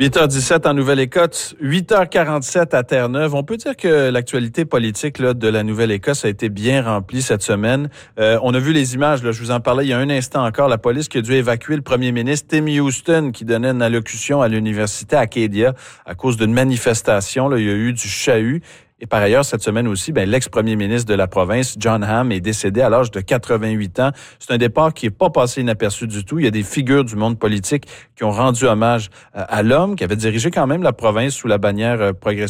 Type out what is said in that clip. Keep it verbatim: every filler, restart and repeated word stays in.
huit heures dix-sept en Nouvelle-Écosse, huit heures quarante-sept à Terre-Neuve. On peut dire que l'actualité politique là, de la Nouvelle-Écosse a été bien remplie cette semaine. Euh, on a vu les images, là, je vous en parlais il y a un instant encore, la police qui a dû évacuer le premier ministre Tim Houston qui donnait une allocution à l'université Acadia à cause d'une manifestation. Là, il y a eu du chahut. Et par ailleurs, cette semaine aussi, ben, l'ex-premier ministre de la province, John Hamm, est décédé à l'âge de quatre-vingt-huit ans. C'est un départ qui n'est pas passé inaperçu du tout. Il y a des figures du monde politique qui ont rendu hommage à l'homme qui avait dirigé quand même la province sous la bannière progressiste